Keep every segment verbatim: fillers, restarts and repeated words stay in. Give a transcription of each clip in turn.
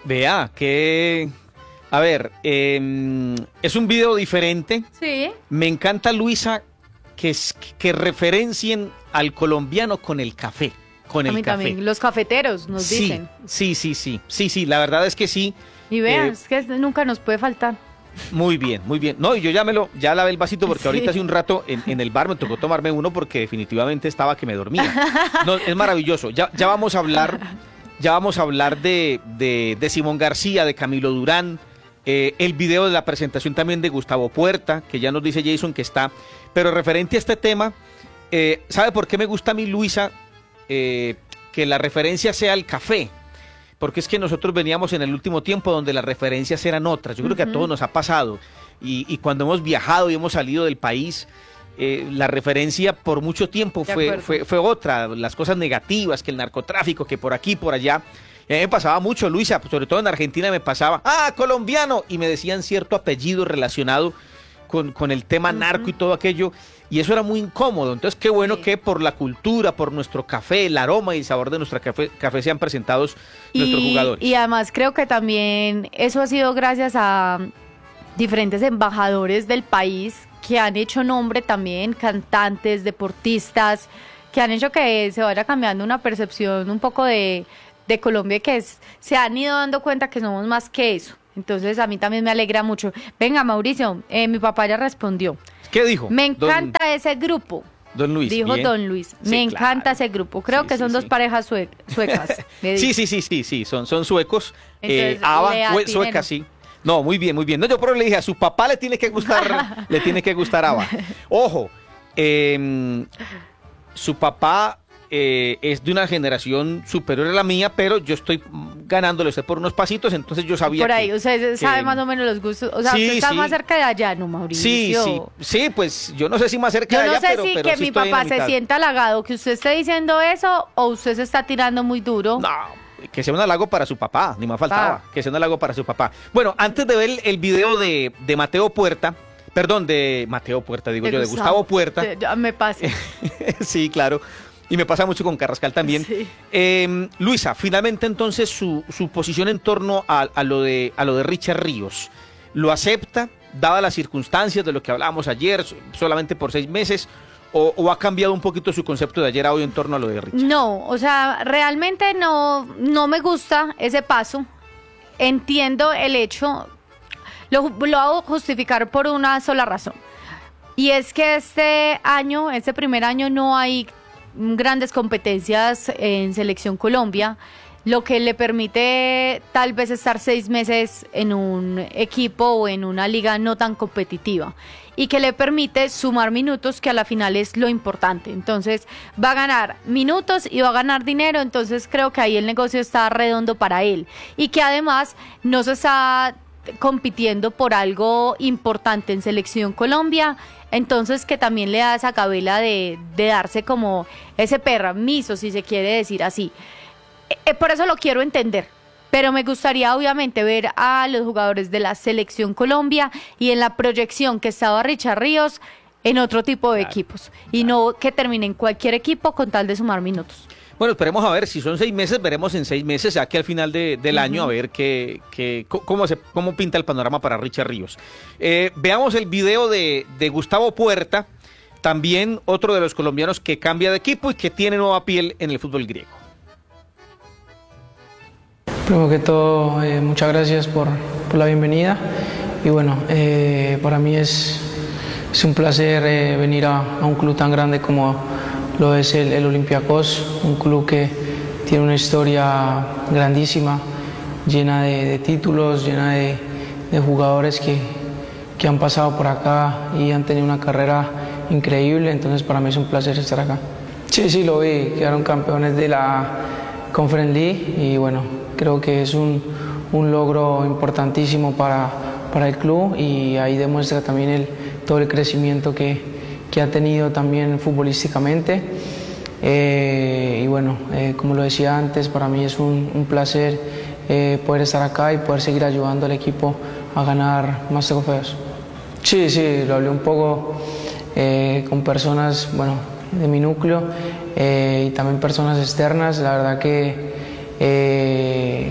Vea, que... A ver, eh, es un video diferente. Sí. Me encanta, Luisa, que, es, que referencien al colombiano con el café. Con A el mí café. también, los cafeteros nos Sí, dicen. sí, sí, sí, sí, sí, la verdad es que sí. Y vean, Eh, es que nunca nos puede faltar. Muy bien, muy bien. No, y yo ya me lo, ya lavé el vasito porque Sí. ahorita hace un rato en, en el bar me tocó tomarme uno porque definitivamente estaba que me dormía. No, es maravilloso. Ya, ya vamos a hablar, ya vamos a hablar de, de, de Simón García, de Camilo Durán, eh, el video de la presentación también de Gustavo Puerta, que ya nos dice Jason que está. Pero referente a este tema, eh, ¿sabe por qué me gusta a mí, Luisa, eh, que la referencia sea el café? Porque es que nosotros veníamos en el último tiempo donde las referencias eran otras. Yo creo que a todos nos ha pasado. Y, y cuando hemos viajado y hemos salido del país, eh, la referencia por mucho tiempo fue, fue, fue otra. Las cosas negativas, que el narcotráfico, que por aquí, por allá. Y a mí me pasaba mucho, Luisa, sobre todo en Argentina me pasaba, ¡ah, colombiano! Y me decían cierto apellido relacionado con, con el tema uh-huh. narco y todo aquello. Y eso era muy incómodo. Entonces, qué bueno sí. que por la cultura, por nuestro café, el aroma y el sabor de nuestro café, café sean presentados y, nuestros jugadores. Y además creo que también eso ha sido gracias a diferentes embajadores del país que han hecho nombre también, cantantes, deportistas, que han hecho que se vaya cambiando una percepción un poco de, de Colombia, que es, se han ido dando cuenta que somos más que eso. Entonces, a mí también me alegra mucho. Venga, Mauricio, eh, mi papá ya respondió. ¿Qué dijo? Me encanta don, ese grupo. Don Luis. Dijo bien. Don Luis. Sí, me claro. encanta ese grupo. Creo sí, que son sí, dos sí. parejas sue suecas. sí, sí, sí, sí, sí, son, son suecos. Entonces, eh, Ava, sueca, sí. No, muy bien, muy bien. No, yo por eso le dije, a su papá le tiene que gustar, le tiene que gustar Ava. Ojo, eh, su papá eh, es de una generación superior a la mía, pero yo estoy ganándole usted por unos pasitos, entonces yo sabía por ahí, que, usted que, sabe más o menos los gustos, o sea, sí, usted está sí. más cerca de allá, ¿no, Mauricio? Sí, sí, sí, pues yo no sé si más cerca yo de allá, no sé pero, si pero que sí mi estoy papá en la se mitad. sienta halagado que usted esté diciendo eso, o usted se está tirando muy duro. No, que sea un halago para su papá, ni más faltaba, ah. que sea un halago para su papá. Bueno, antes de ver el, el video de, de Mateo Puerta, perdón, de Mateo Puerta, digo de yo, Gustavo. de Gustavo Puerta. Ya me pasa. Sí, claro. Y me pasa mucho con Carrascal también. Sí. Eh, Luisa, finalmente entonces su, su posición en torno a, a, lo de, a lo de Richard Ríos, ¿lo acepta, dadas las circunstancias de lo que hablábamos ayer, solamente por seis meses, o, o ha cambiado un poquito su concepto de ayer a hoy en torno a lo de Richard? No, o sea, realmente no, no me gusta ese paso. Entiendo el hecho, lo, lo hago justificar por una sola razón. Y es que este año, este primer año, no hay grandes competencias en Selección Colombia, lo que le permite tal vez estar seis meses en un equipo o en una liga no tan competitiva y que le permite sumar minutos, que a la final es lo importante. Entonces va a ganar minutos y va a ganar dinero, entonces creo que ahí el negocio está redondo para él y que además no se está compitiendo por algo importante en Selección Colombia, entonces que también le da esa cabela de, de darse como ese permiso, si se quiere decir así. Eh, por eso lo quiero entender, pero me gustaría obviamente ver a los jugadores de la Selección Colombia y en la proyección que estaba Richard Ríos en otro tipo de claro, equipos y claro. no que termine en cualquier equipo con tal de sumar minutos. Bueno, esperemos a ver, si son seis meses, veremos en seis meses, ya que al final de, del uh-huh. año, a ver qué, qué, cómo, se, cómo pinta el panorama para Richard Ríos. Eh, veamos el video de, de Gustavo Puerta, también otro de los colombianos que cambia de equipo y que tiene nueva piel en el fútbol griego. Primero que todo, eh, muchas gracias por, por la bienvenida y bueno, eh, para mí es, es un placer eh, venir a, a un club tan grande como lo es el, el Olympiacos, un club que tiene una historia grandísima, llena de, de títulos, llena de, de jugadores que, que han pasado por acá y han tenido una carrera increíble, entonces para mí es un placer estar acá. Sí, sí, lo vi, quedaron campeones de la Conference League y bueno, creo que es un, un logro importantísimo para, para el club y ahí demuestra también el, todo el crecimiento que que ha tenido también futbolísticamente eh, y bueno, eh, como lo decía antes, para mí es un, un placer eh, poder estar acá y poder seguir ayudando al equipo a ganar más trofeos. Sí, sí, lo hablé un poco eh, con personas, bueno, de mi núcleo eh, y también personas externas, la verdad que eh,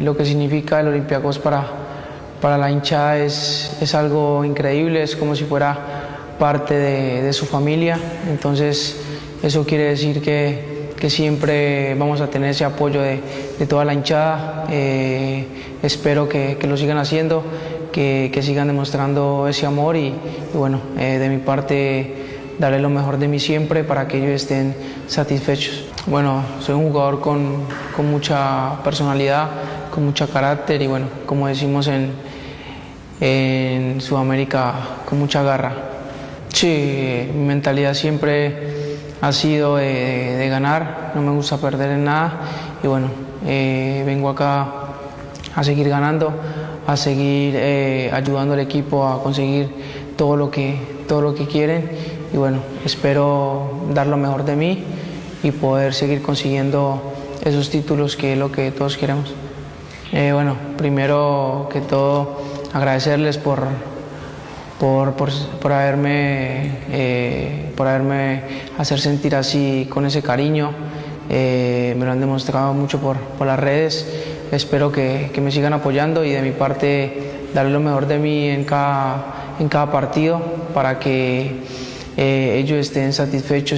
lo que significa el Olympiacos para, para la hinchada es, es algo increíble, es como si fuera parte de, de su familia, entonces eso quiere decir que, que siempre vamos a tener ese apoyo de, de toda la hinchada, eh, espero que, que lo sigan haciendo, que, que sigan demostrando ese amor y, y bueno, eh, de mi parte daré lo mejor de mí siempre para que ellos estén satisfechos. Bueno, soy un jugador con, con mucha personalidad, con mucho carácter y bueno, como decimos en, en Sudamérica, con mucha garra. Sí, mi mentalidad siempre ha sido de, de ganar, no me gusta perder en nada y bueno, eh, vengo acá a seguir ganando, a seguir eh, ayudando al equipo a conseguir todo lo que, todo lo que quieren y bueno, espero dar lo mejor de mí y poder seguir consiguiendo esos títulos que es lo que todos queremos. Eh, bueno, primero que todo agradecerles por, por, por, por haberme, eh, por haberme hacer sentir así con ese cariño, eh, me lo han demostrado mucho por, por las redes, espero que, que me sigan apoyando y de mi parte darle lo mejor de mí en cada, en cada partido para que eh, ellos estén satisfechos.